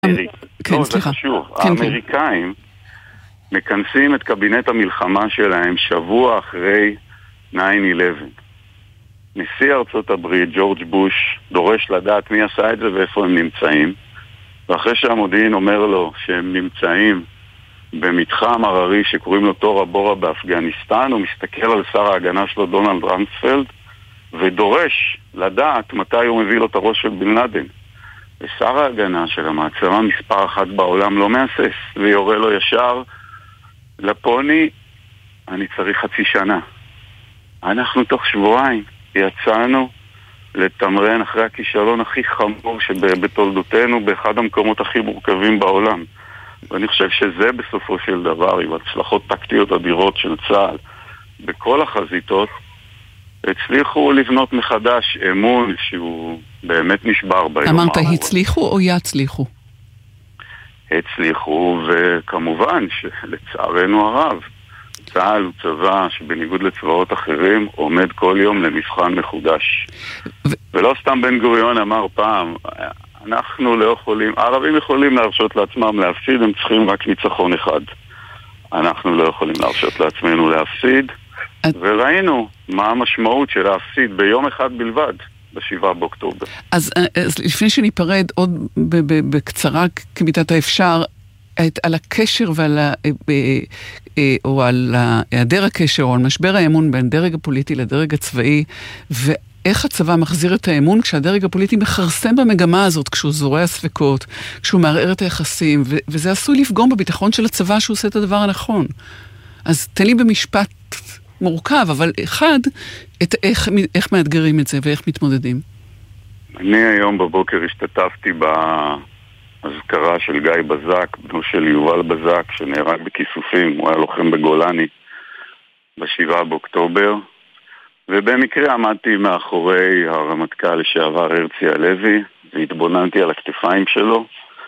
כן, סליחה. זה חשוב. האמריקאים מכנסים את קבינט המלחמה שלהם שבוע אחרי 9/11. נשיא ארצות הברית, ג'ורג' בוש, דורש לדעת מי עשה את זה ואיפה הם נמצאים. ואחרי שהמודיעין אומר לו שהם נמצאים במתחם הררי שקוראים לו תורה בורה באפגניסטן, הוא מסתכל על שר ההגנה שלו דונלד רמספלד ודורש לדעת מתי הוא מביא לו את הראש של בן לאדן. ושר ההגנה של המעצמה מספר 1 בעולם לא מהסס ויורה לו ישר לפוני, אני צריך 0.5 שנה. אנחנו תוך שבועיים יצאנו לתמרן אחרי הכישלון הכי חמור שבתולדותינו באחד המקומות הכי מורכבים בעולם. ואני חושב שזה בסופו של דבר, עם הצלחות טקטיות אדירות של צה"ל בכל החזיתות, הצליחו לבנות מחדש אמון שהוא באמת נשבר ביום האחרון. אמרת הצליחו או יצליחו? הצליחו, וכמובן שלצערנו הרב, צה"ל הוא צבא שבניגוד לצבאות אחרים עומד כל יום למבחן מחודש. ולא סתם בן גוריון אמר פעם, אנחנו לא יכולים, הערבים יכולים להרשות לעצמם להפסיד, הם צריכים רק ניצחון אחד. אנחנו לא יכולים להרשות לעצמנו להפסיד, וראינו מה המשמעות של להפסיד ביום אחד בלבד, ב7 באוקטובר. אז לפני שניפרד עוד בקצרה כמידת האפשר, על הקשר או על היעדר הקשר או על משבר האמון בין דרג הפוליטי לדרג הצבאי, ואיך הצבא מחזיר את האמון כשהדרג הפוליטי מחרסם במגמה הזאת, כשהוא זורע ספקות, כשהוא מערער את היחסים, וזה עשוי לפגום בביטחון של הצבא שהוא עושה את הדבר הנכון. אז תן לי במשפט מורכב, אבל אחד, איך מאתגרים את זה ואיך מתמודדים? אני היום בבוקר השתתפתי בהזכרה של גיא בזק, בנו של יובל בזק, שנהרג בכיסופים, הוא היה לוחם בגולני ב7 באוקטובר, ובמקרה עמדתי מאחורי הרמטכ"ל לשעבר הרצי הלוי, והתבוננתי על הכתפיים שלו,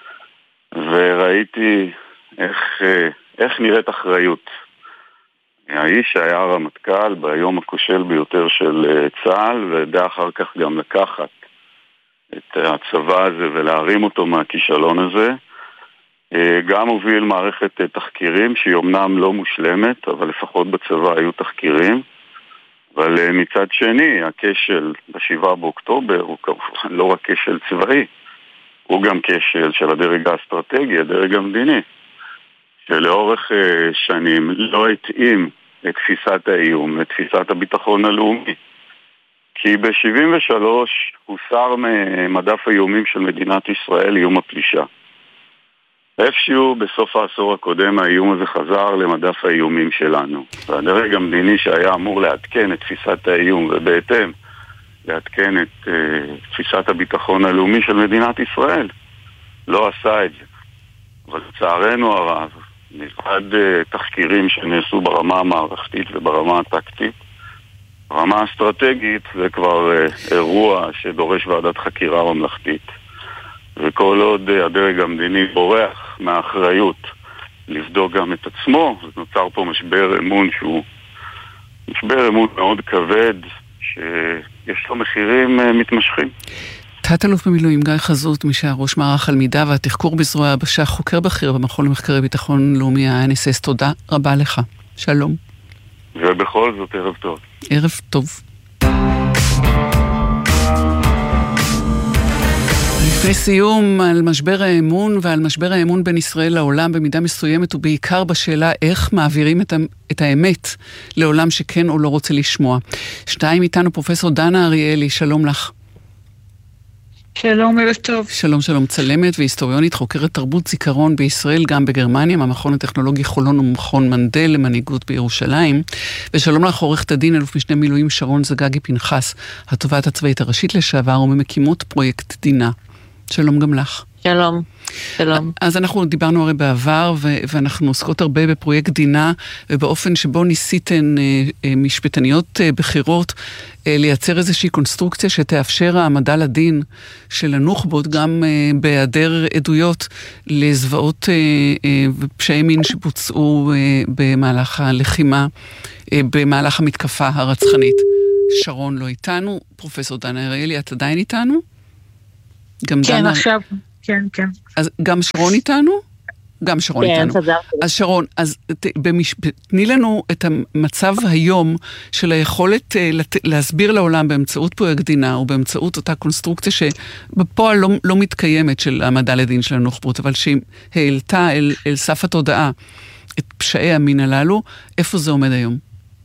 וראיתי איך נראית אחריות. האיש שהיה הרמטכ"ל ביום הכושל ביותר של צה"ל, וידע אחר כך גם לקחת את הצבא הזה ולהרים אותו מהכישלון הזה. גם הוביל מערכת תחקירים שהיא אומנם לא מושלמת, אבל לפחות בצבא היו תחקירים. אבל מצד שני, הכשל ב7 באוקטובר הוא כמובן לא רק כשל צבאי, הוא גם כשל של הדרג האסטרטגי, הדרג המדיני, שלאורך שנים לא התאים את תפיסת האיום, את תפיסת הביטחון הלאומי. כי ב-73 הוסר ממדף האיומים של מדינת ישראל איום הפלישה. איפשהו בסוף העשור הקודם האיום הזה חזר למדף האיומים שלנו. והדרג המדיני שהיה אמור לעדכן את תפיסת האיום ובהתאם לעדכן את תפיסת הביטחון הלאומי של מדינת ישראל לא עשה את זה. אבל לצערנו הרב, מלבד תחקירים שנעשו ברמה המערכתית וברמה הטקטית, ברמה האסטרטגית זה כבר אירוע שדורש ועדת חקירה ממלכתית. וכל עוד הדרג המדיני בורח מהאחריות לבדוק גם את עצמו, אז נוצר פה משבר אמון שהוא משבר אמון מאוד כבד, שיש לו מחירים מתמשכים. תת-אלוף במילואים גיא חזות, מי שהיה ראש מערך הלמידה והתחקור בזרוע היבשה, חוקר בכיר במכון למחקרי ביטחון לאומי ה-NSS, תודה רבה לך. שלום. ובכל זאת ערב טוב. ערב טוב. לפני סיום על משבר האמון ועל משבר האמון בין ישראל לעולם במידה מסוימת, ובעיקר בשאלה איך מעבירים את האמת לעולם שכן או לא רוצה לשמוע. 2 איתנו פרופסור דנה אריאלי, שלום לך. שלום, ערב טוב. שלום, שלום, צלמת והיסטוריונית, חוקרת תרבות זיכרון בישראל, גם בגרמניה, מהמכון הטכנולוגי חולון ומכון מנדל למנהיגות בירושלים. ושלום לך, עורכת הדין, אלוף משנה מילואים שרון זגגי פנחס, התובעת הצבאית הראשית לשעבר וממקימות פרויקט דינה. שלום גם לך. שלום, שלום. אז אנחנו דיברנו הרי בעבר, ואנחנו עוסקות הרבה בפרויקט דינה, ובאופן שבו ניסיתן משפטניות בחירות לייצר איזושהי קונסטרוקציה שתאפשר העמדה לדין של הנוח'בות, גם בהיעדר עדויות לזוועות ופשעי מין שבוצעו במהלך הלחימה, במהלך המתקפה הרצחנית. שרון לא איתנו, פרופסור דנה אריאלי, את עדיין איתנו? כן, עכשיו. כן, כן. אז גם שרון איתנו? גם שרון איתנו. אז שרון, אז תני לנו את המצב היום של היכולת להסביר לעולם באמצעות פרויקט דינה, או באמצעות אותה קונסטרוקציה שבפועל לא מתקיימת של העמדה לדין של הנוח'בות, אבל שהיא העלתה אל סף התודעה את פשעי המין הללו, איפה זה עומד היום?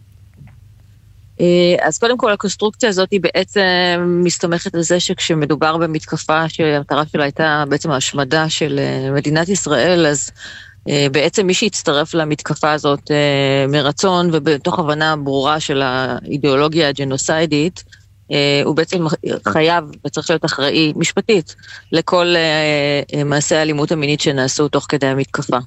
אז קודם כל הקונסטרוקציה הזאת היא בעצם מסתמכת על זה שכשמדובר במתקפה שהמטרה שלה הייתה בעצם ההשמדה של מדינת ישראל, אז בעצם מי שהצטרף למתקפה הזאת מרצון ובתוך הבנה ברורה של האידיאולוגיה הג'נוסיידית, הוא בעצם חייב וצריך להיות אחראי משפטית לכל מעשי האלימות המינית שנעשו תוך כדי המתקפה.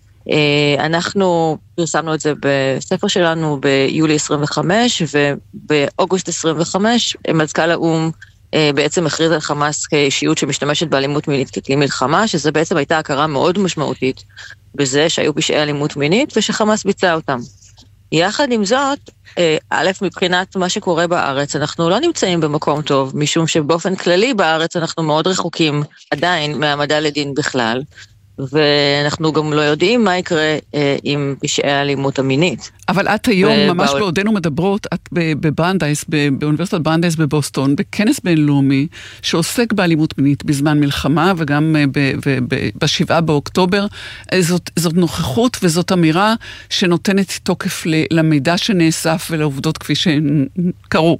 אנחנו פרסמנו את זה בספר שלנו ביולי 25, ובאוגוסט 25 מזכ"ל האו"ם בעצם הכריז על חמאס כאישיות שמשתמשת באלימות מינית ככלי מלחמה, שזה בעצם הייתה הכרה מאוד משמעותית בזה שהיו פשעי אלימות מינית ושחמאס ביצע אותם. יחד עם זאת, א', מבחינת מה שקורה בארץ, אנחנו לא נמצאים במקום טוב, משום שבאופן כללי בארץ אנחנו מאוד רחוקים עדיין מהעמדה לדין בכלל, ואנחנו גם לא יודעים מה יקרה עם פשעי האלימות המינית. אבל את היום, ממש בעודנו מדברות, את בברנדייס, באוניברסיטת ברנדייס בבוסטון, בכנס בינלאומי, שעוסק באלימות מינית בזמן מלחמה, וגם ב7 באוקטובר, זאת נוכחות וזאת אמירה שנותנת תוקף למידע שנאסף ולעובדות כפי שקרו.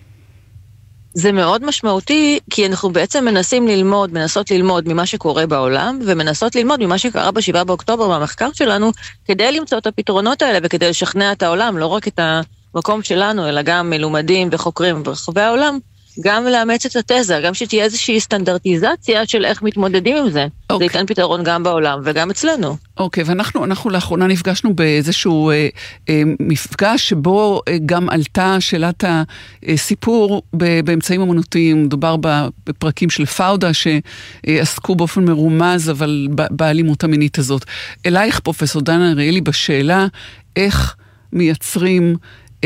זה מאוד משמעותי, כי אנחנו בעצם מנסות ללמוד ממה שקורה בעולם, ומנסות ללמוד ממה שקרה ב7 באוקטובר במחקר שלנו, כדי למצוא את הפתרונות האלה, וכדי לשכנע את העולם, לא רק את המקום שלנו, אלא גם מלומדים וחוקרים ברחבי העולם, גם לאמץ את התזה, גם שתהיה איזושהי סטנדרטיזציה של איך מתמודדים עם זה. זה ייתן פתרון גם בעולם וגם אצלנו. אוקיי, ואנחנו לאחרונה נפגשנו באיזשהו מפגש שבו גם עלתה שאלת הסיפור באמצעים אמנותיים, מדובר בפרקים של פאודה שעסקו באופן מרומז, אבל באלימות המינית הזאת. אלייך פרופסור דנה אריאלי בשאלה איך מייצרים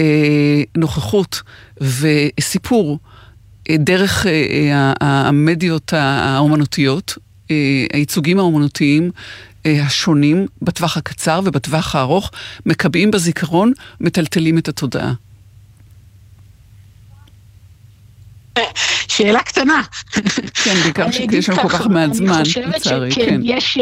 נוכחות וסיפור דרך המדיות האומנותיות, הייצוגים האומנותיים השונים בטווח הקצר ובטווח הארוך, מקבעים בזיכרון, מטלטלים את התודעה. שאלה קטנה. כן, בעיקר שיש לנו כל כך מעט זמן, לצערי. כן,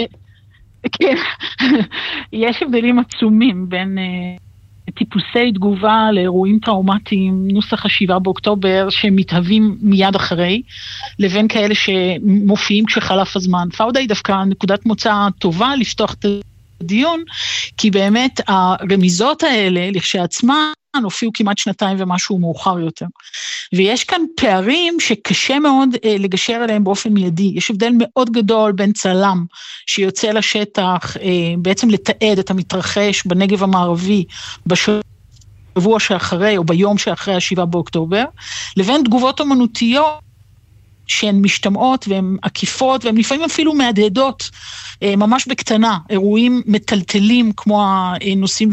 יש הבדלים עצומים בין טיפוסי תגובה לאירועים טראומטיים, נוסח 7 באוקטובר, שמתהווים מיד אחרי, לבין כאלה שמופיעים כשחלף הזמן. פאודה היא דווקא נקודת מוצא טובה לפתוח את הדיון, כי באמת הרמיזות האלה, לכשעצמן, הופיעו כמעט 2 ומשהו מאוחר יותר. ויש כאן פערים שקשה מאוד לגשר עליהם באופן מיידי. יש הבדל מאוד גדול בין צלם שיוצא לשטח, בעצם לתעד את המתרחש בנגב המערבי בשבוע שאחרי או ביום שאחרי 7 באוקטובר, לבין תגובות אומנותיות שהן משתמעות והן עקיפות והן לפעמים אפילו מהדהדות, ממש בקטנה, אירועים מטלטלים כמו הנושאים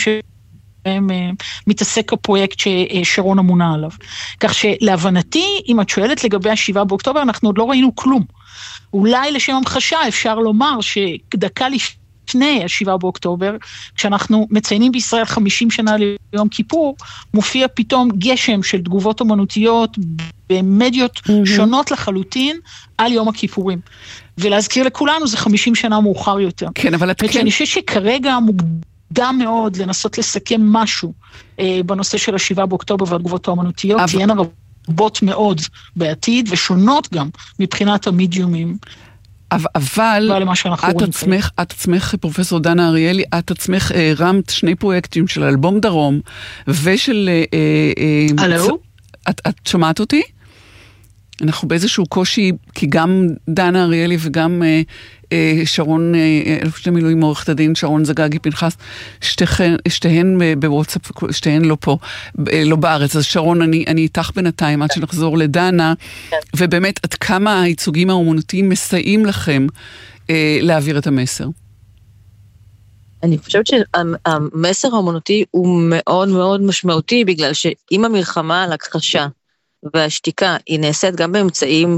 מתעסק הפרויקט ששרון אמונה עליו. כך שלהבנתי, אם את שואלת לגבי 7 באוקטובר, אנחנו עוד לא ראינו כלום. אולי לשם המחשה אפשר לומר שדקה לפני 7 באוקטובר, כשאנחנו מציינים בישראל 50 שנה ליום כיפור, מופיע פתאום גשם של תגובות אומנותיות במדיות שונות לחלוטין על יום הכיפורים. ולהזכיר לכולנו, זה 50 שנה מאוחר יותר. כן, אבל את כן. אני חושב שכרגע מוקדם מאוד לנסות לסכם משהו בנושא של 7 באוקטובר והתגובות האומנותיות, תהיינה רבות מאוד בעתיד, ושונות גם מבחינת המדיומים. אבל את עצמך, פרופסור דנה אריאלי, את עצמך הרמת 2 פרויקטים של אלבום דרום, ושל... הלו? את שומעת אותי? אנחנו באיזשהו קושי, כי גם דנה אריאלי וגם שרון, אלוף מילואים עורכת הדין, שרון זגגי פנחס, שתיהן בוואטסאפ, שתיהן לא פה, לא בארץ. אז שרון, אני איתך בינתיים עד שנחזור לדנה, ובאמת עד כמה הייצוגים האומנותיים מסייעים לכם להעביר את המסר? אני חושבת שהמסר האומנותי הוא מאוד מאוד משמעותי, בגלל שאם המלחמה על הכחשה והשתיקה היא נעשית גם באמצעים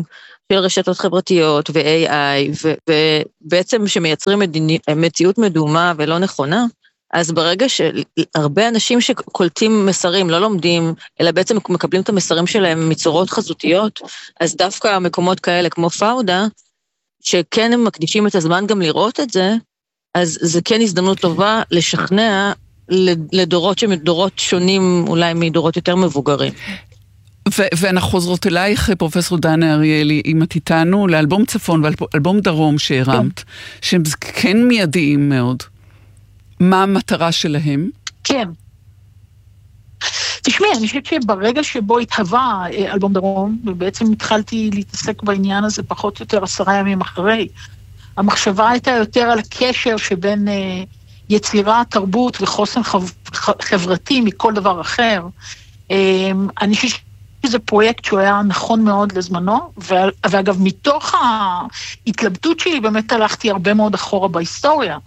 של רשתות חברתיות ו-AI, ובעצם שמייצרים מציאות מדומה ולא נכונה, אז ברגע שהרבה אנשים שקולטים מסרים, לא לומדים, אלא בעצם מקבלים את המסרים שלהם מצורות חזותיות, אז דווקא המקומות כאלה כמו פאודה, שכן הם מקדישים את הזמן גם לראות את זה, אז זה כן הזדמנות טובה לשכנע לדורות דורות שונים, אולי מדורות יותר מבוגרים. ואנחנו חוזרות אלייך, פרופסור דנה אריאלי, אם את איתנו, לאלבום צפון ואלבום דרום שהרמת, שהם כן מיידיים מאוד. מה המטרה שלהם? כן. תשמעי, אני חושבת שברגע שבו התהווה אלבום דרום, ובעצם התחלתי להתעסק בעניין הזה פחות או יותר 10 ימים אחרי, המחשבה הייתה יותר על הקשר שבין יצירה, תרבות וחוסן חברתי מכל דבר אחר. אני חושבת שזה פרויקט שהוא היה נכון מאוד לזמנו, ואגב, מתוך ההתלבטות שלי באמת הלכתי הרבה מאוד אחורה בהיסטוריה.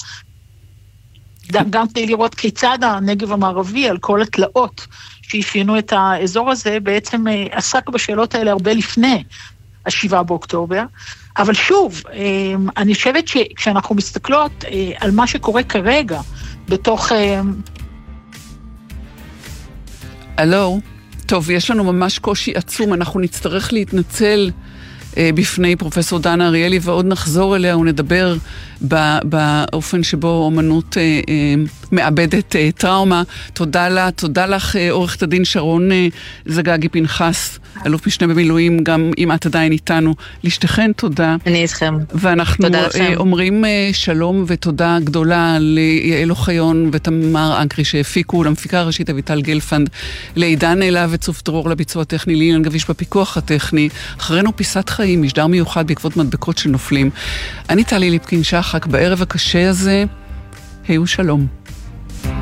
גם כדי לראות כיצד הנגב המערבי, על כל התלאות שאפיינו את האזור הזה, בעצם עסק בשאלות האלה הרבה לפני 7 באוקטובר. אבל שוב, אני חושבת שכשאנחנו מסתכלות על מה שקורה כרגע, בתוך... אלו, טוב, יש לנו ממש קושי עצום, אנחנו נצטרך להתנצל בפני פרופסור דנה אריאלי, ועוד נחזור אליה ונדבר באופן שבו אומנות מאבדת טראומה. תודה לה, תודה לך עורכת הדין שרון זגגי פנחס, אלוף משנה במילואים, גם אם את עדיין איתנו. לשתכן תודה. אני איתכם. ואנחנו אומרים שלום ותודה גדולה ליעל אוחיון ותמר אנקרי שהפיקו, למפיקה הראשית אביטל גלפנד, לעידן אלה וצוף דרור לביצוע הטכני, לאילן גביש בפיקוח הטכני. אחרינו פיסת חיים, משדר מיוחד בעקבות מדבקות שנופלים. אני טלי ליפקין שחק, בערב הקשה הזה, היו שלום.